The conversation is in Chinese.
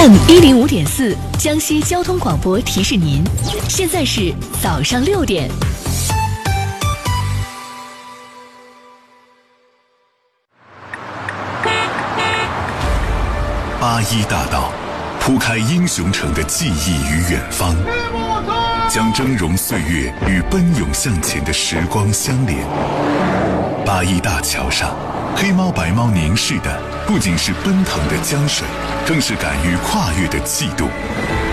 FM105.4江西交通广播提示您，现在是早上6点。 81大道铺开英雄城的记忆与远方，将峥嵘岁月与奔涌向前的时光相连。81大桥上，黑猫白猫凝视的不仅是奔腾的江水，更是敢于跨越的气度。